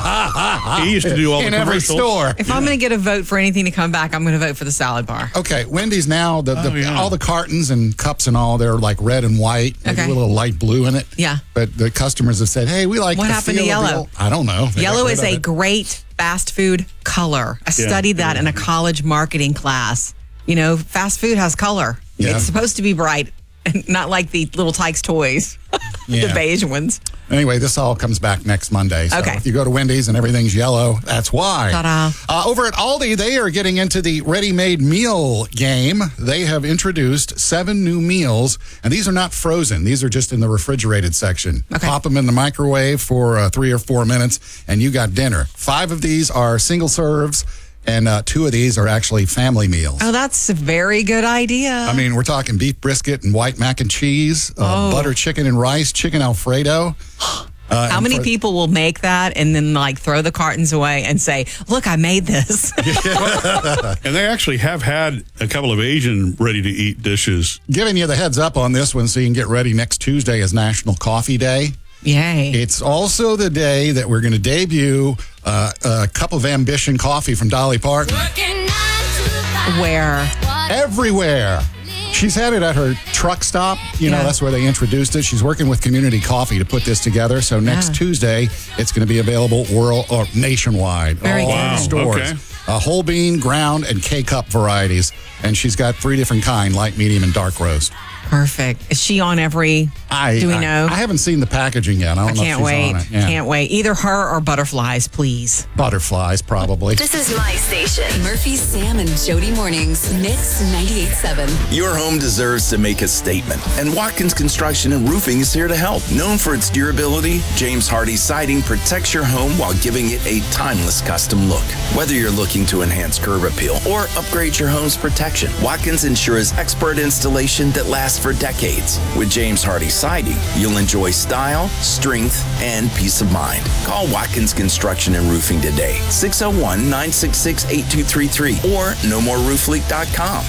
He used to do all the in every commercials. store. If I'm going to get a vote for anything to come back, I'm going to vote for the salad bar. Okay, Wendy's now, yeah. all the cartons and cups and all, they're like red and white, maybe Okay. with a little light blue in it. Yeah. But the customers have said, hey, we like What the happened to feel of the yellow? old-" I don't know. They got Yellow rid is of a it. great fast food color. I studied that in a college marketing class. You know, fast food has color. Yeah. It's supposed to be bright, and not like the little Tykes toys, Yeah. the beige ones. Anyway, this all comes back next Monday. So Okay. if you go to Wendy's and everything's yellow, that's why. Ta-da. Over at Aldi, they are getting into the ready-made meal game. They have introduced 7 new meals, and these are not frozen. These are just in the refrigerated section. Okay. Pop them in the microwave for 3 or 4 minutes, and you got dinner. 5 of these are single serves, and 2 of these are actually family meals. Oh, that's a very good idea. I mean, we're talking beef brisket and white mac and cheese, butter chicken and rice, chicken Alfredo. How many people will make that and then like throw the cartons away and say, look, I made this? And they actually have had a couple of Asian ready-to-eat dishes. Giving you the heads up on this one so you can get ready. Next Tuesday is National Coffee Day. Yay. It's also the day that we're going to debut a Cup of Ambition coffee from Dolly Parton. Where? Everywhere. She's had it at her truck stop. You know, Yeah. that's where they introduced it. She's working with Community Coffee to put this together. So next Tuesday, it's going to be available nationwide. Very all good. Wow, stores. okay. Whole bean, ground, and K-cup varieties. And she's got 3 different kinds, light, medium, and dark roast. Perfect. Is she on every? Do we know? I haven't seen the packaging yet. I don't know Can't if she's wait. on it. Yeah. Can't wait. Either her or butterflies, please. Butterflies, probably. This is my station. Murphy, Sam, and Jody Mornings. Mix 98.7. Your home deserves to make a statement, and Watkins Construction and Roofing is here to help. Known for its durability, James Hardy Siding protects your home while giving it a timeless custom look. Whether you're looking to enhance curb appeal or upgrade your home's protection, Watkins ensures expert installation that lasts for decades. With James Hardy Siding, you'll enjoy style, strength, and peace of mind. Call Watkins Construction and Roofing today, 601-966-8233 or nomoreroofleak.com.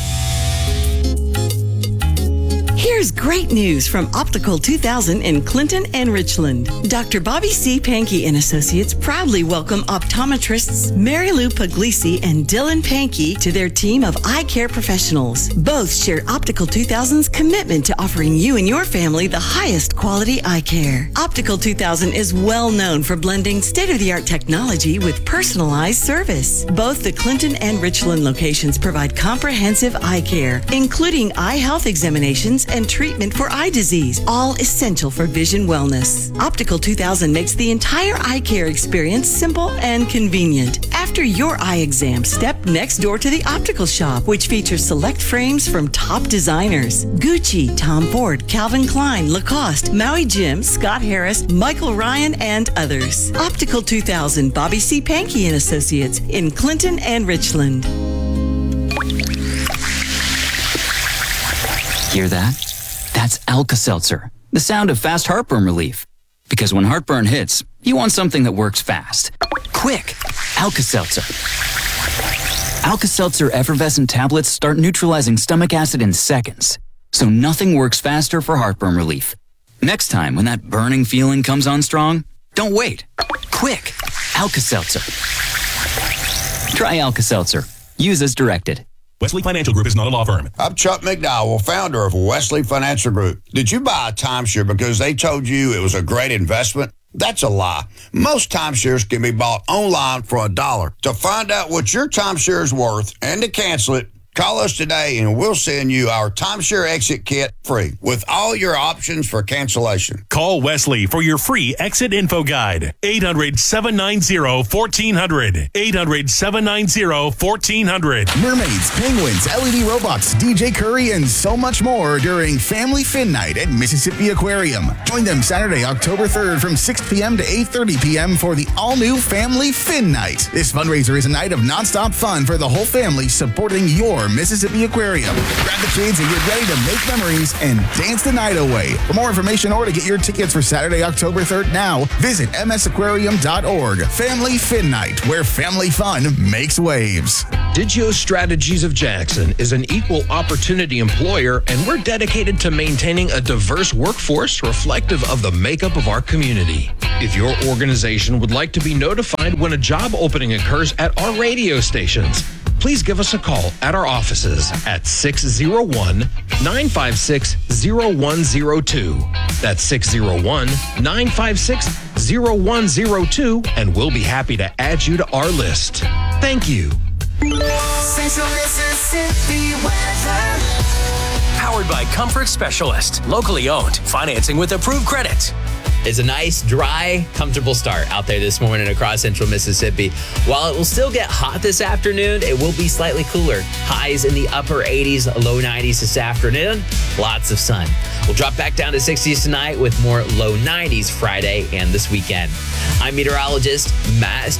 Here's great news from Optical 2000 in Clinton and Richland. Dr. Bobby C. Pankey and Associates proudly welcome optometrists Mary Lou Puglisi and Dylan Pankey to their team of eye care professionals. Both share Optical 2000's commitment to offering you and your family the highest quality eye care. Optical 2000 is well known for blending state-of-the-art technology with personalized service. Both the Clinton and Richland locations provide comprehensive eye care, including eye health examinations and treatment for eye disease, all essential for vision wellness. Optical 2000 makes the entire eye care experience simple and convenient. After your eye exam, step next door to the optical shop, which features select frames from top designers: Gucci, Tom Ford, Calvin Klein, Lacoste, Maui Jim, Scott Harris, Michael Ryan, and others. Optical 2000, Bobby C. Pankey and Associates in Clinton and Richland. Hear that? That's Alka-Seltzer, the sound of fast heartburn relief. Because when heartburn hits, you want something that works fast. Quick! Alka-Seltzer. Alka-Seltzer effervescent tablets start neutralizing stomach acid in seconds. So nothing works faster for heartburn relief. Next time when that burning feeling comes on strong, don't wait. Quick! Alka-Seltzer. Try Alka-Seltzer. Use as directed. Wesley Financial Group is not a law firm. I'm Chuck McDowell, founder of Wesley Financial Group. Did you buy a timeshare because they told you it was a great investment? That's a lie. Most timeshares can be bought online for $1. To find out what your timeshare is worth and to cancel it, call us today and we'll send you our timeshare exit kit free with all your options for cancellation. Call Wesley for your free exit info guide. 800-790-1400. 800-790-1400. Mermaids, penguins, LED robots, DJ Curry, and so much more during Family Fin Night at Mississippi Aquarium. Join them Saturday, October 3rd from 6 p.m. to 8:30 p.m. for the all-new Family Fin Night. This fundraiser is a night of nonstop fun for the whole family, supporting your or Mississippi Aquarium. Grab the kids and get ready to make memories and dance the night away. For more information or to get your tickets for Saturday, October 3rd now, visit msaquarium.org. Family Fin Night, where family fun makes waves. Digio Strategies of Jackson is an equal opportunity employer, and we're dedicated to maintaining a diverse workforce reflective of the makeup of our community. If your organization would like to be notified when a job opening occurs at our radio stations, please give us a call at our offices at 601-956-0102. That's 601-956-0102, and we'll be happy to add you to our list. Thank you. Central Mississippi weather. Powered by Comfort Specialist. Locally owned. Financing with approved credit. It's a nice, dry, comfortable start out there this morning across central Mississippi. While it will still get hot this afternoon, it will be slightly cooler. Highs in the upper 80s, low 90s this afternoon. Lots of sun. We'll drop back down to 60s tonight with more low 90s Friday and this weekend. I'm meteorologist Matt